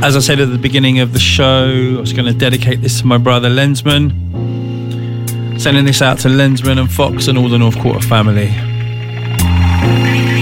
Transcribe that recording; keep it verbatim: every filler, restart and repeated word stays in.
As I said at the beginning of the show, I was going to dedicate this to my brother Lensman. Sending this out to Lensman and Fox and all the North Quarter family.